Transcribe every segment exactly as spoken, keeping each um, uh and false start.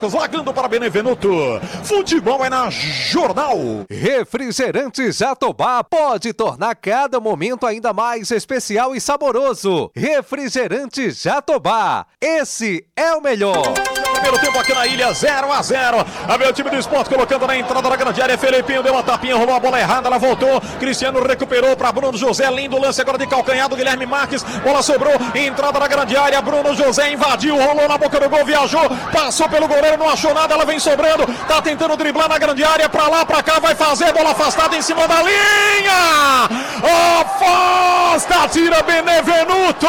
Lagando para Benevenuto. Futebol é na Jornal. Refrigerantes Jatobá pode tornar cada momento ainda mais especial e saboroso. Refrigerantes Jatobá, esse é o melhor. Primeiro tempo aqui na ilha, zero a zero. A ver o time do esporte colocando na entrada da grande área. Felipinho deu uma tapinha, rolou a bola errada, ela voltou. Cristiano recuperou para Bruno José. Lindo lance agora de calcanhar do Guilherme Marques. Bola sobrou, entrada da grande área. Bruno José invadiu, rolou na boca do gol, viajou, passou pelo goleiro, não achou nada, ela vem sobrando. Tá tentando driblar na grande área, pra lá, pra cá, vai fazer. Bola afastada em cima da linha. Afasta, tira Benevenuto.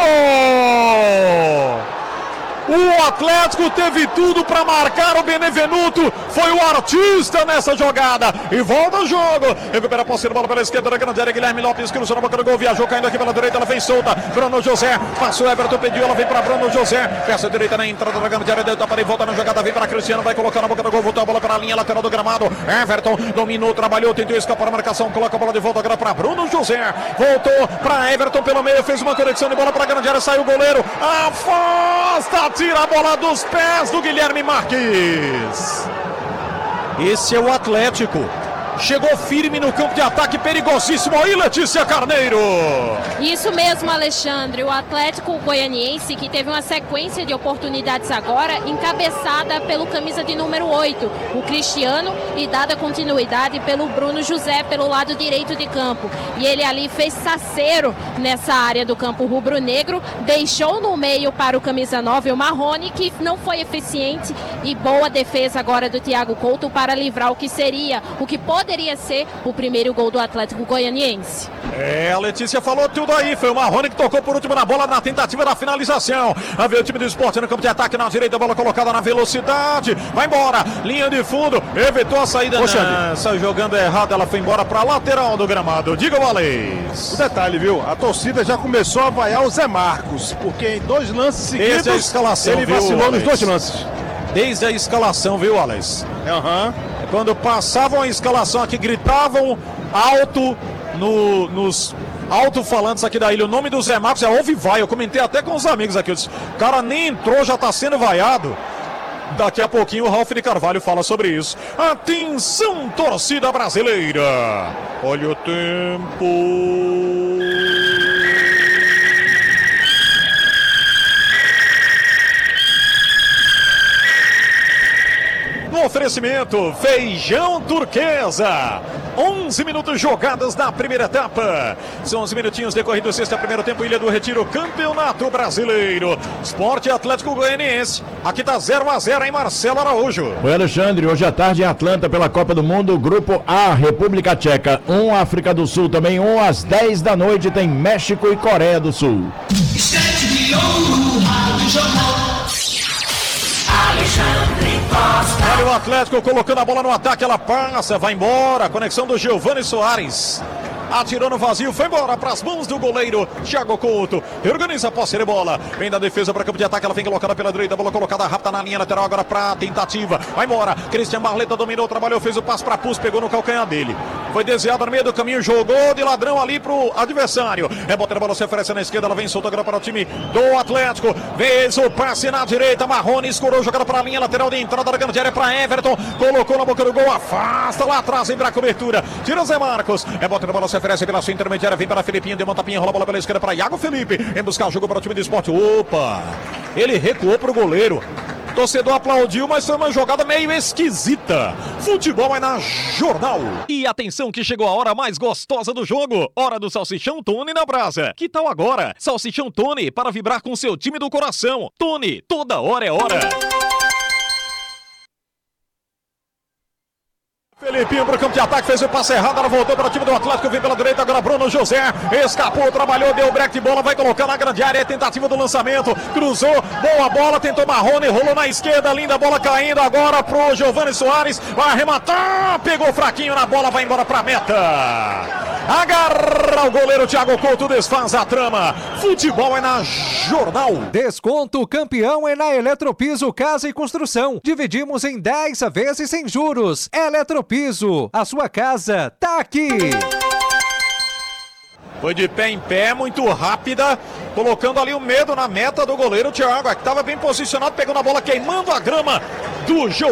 O Atlético teve tudo para marcar, o Benevenuto foi o artista nessa jogada e volta o jogo, recupera a posse de bola pela esquerda da grande área, Guilherme Lopes cruzou na boca do gol, viajou caindo aqui pela direita, ela vem solta, Bruno José, passou, Everton pediu, ela vem para Bruno José, peça direita na entrada da grande área, deu tapa e volta na jogada, vem para Cristiano, vai colocar na boca do gol, voltou a bola para a linha lateral do gramado, Everton dominou, trabalhou, tentou escapar a marcação, coloca a bola de volta agora para Bruno José, voltou para Everton pelo meio, fez uma conexão de bola para a grande área, saiu o goleiro, afasta, tira a bola dos pés do Guilherme Marques. Esse é o Atlético. Chegou firme no campo de ataque, perigosíssimo aí, Letícia Carneiro. Isso mesmo, Alexandre. O Atlético Goianiense, que teve uma sequência de oportunidades agora, encabeçada pelo camisa de número oito, o Cristiano, e dada continuidade pelo Bruno José, pelo lado direito de campo. E ele ali fez saceiro nessa área do campo rubro-negro, deixou no meio para o camisa nove, o Marrone, que não foi eficiente, e boa defesa agora do Thiago Couto para livrar o que seria, o que pode poderia ser o primeiro gol do Atlético Goianiense. É, a Letícia falou tudo aí, foi o Marrone que tocou por último na bola na tentativa da finalização. A ver o time do esporte no campo de ataque na direita, bola colocada na velocidade, vai embora, linha de fundo, evitou a saída, não, saiu jogando errado, ela foi embora para lateral do gramado. Diga, Wallace. O detalhe, viu, a torcida já começou a vaiar o Zé Marcos, porque em dois lances seguidos, desde a escalação, ele viu, vacilou Wallace? nos dois lances. Desde a escalação, viu, Wallace? Aham. Uhum. Quando passavam a escalação aqui, gritavam alto no, nos alto-falantes aqui da ilha. O nome do Zé Marcos é Ouve Vai. Eu comentei até com os amigos aqui. Eu disse, o cara nem entrou, já está sendo vaiado. Daqui a pouquinho o Ralf de Carvalho fala sobre isso. Atenção, torcida brasileira. Olha o tempo. No oferecimento, feijão turquesa. onze minutos jogadas na primeira etapa. São onze minutinhos decorridos sexta primeiro tempo, Ilha do Retiro, Campeonato Brasileiro. Esporte Atlético Goianiense. Aqui tá zero a zero, hein, Marcelo Araújo. Oi, Alexandre. Hoje à tarde em Atlanta pela Copa do Mundo, Grupo A, República Tcheca um, África do Sul também um, às dez da noite tem México e Coreia do Sul. Olha o Atlético colocando a bola no ataque, ela passa, vai embora, conexão do Giovani Soares. Atirou no vazio, foi embora para as mãos do goleiro Thiago Couto. Reorganiza a posse de bola. Vem da defesa para campo de ataque. Ela vem colocada pela direita. Bola colocada rápida na linha lateral. Agora para tentativa. Vai embora. Cristian Barleta dominou, trabalhou, fez o passe para Pus. Pegou no calcanhar dele. Foi desviado no meio do caminho. Jogou de ladrão ali pro adversário. Rebota a bola, se oferece na esquerda. Ela vem solta agora para o time do Atlético. Fez o passe na direita. Marrone escorou, jogada para a linha lateral de entrada da grande área para Everton. Colocou na boca do gol. Afasta lá atrás. Vem para a cobertura. Tira o Zé Marcos. Rebota a bola, se oferece pela sua intermediária, vem para Felipinho, deu uma tapinha, rola a bola pela esquerda para Iago Felipe, em buscar jogo para o time do esporte. Opa, ele recuou para o goleiro. Torcedor aplaudiu, mas foi uma jogada meio esquisita. Futebol é na Jornal. E atenção que chegou a hora mais gostosa do jogo. Hora do Salsichão Tony na brasa. Que tal agora? Salsichão Tony para vibrar com seu time do coração. Tony, toda hora é hora. Felipinho para o campo de ataque, fez o passe errado, ela voltou para o time do Atlético, vem pela direita, agora Bruno José, escapou, trabalhou, deu o break de bola, vai colocar na grande área, é tentativa do lançamento, cruzou, boa bola, tentou Marrone, rolou na esquerda, linda bola caindo agora pro Giovani Soares, vai arrematar, pegou fraquinho na bola, vai embora para a meta. Agarra o goleiro Thiago Couto, desfaz a trama. Futebol é na Jornal. Desconto campeão é na Eletropiso Casa e Construção. Dividimos em dez vezes sem juros. Eletropiso, a sua casa tá aqui. Foi de pé em pé, muito rápida, colocando ali o medo na meta do goleiro Thiago, que estava bem posicionado, pegando a bola, queimando a grama do Gil.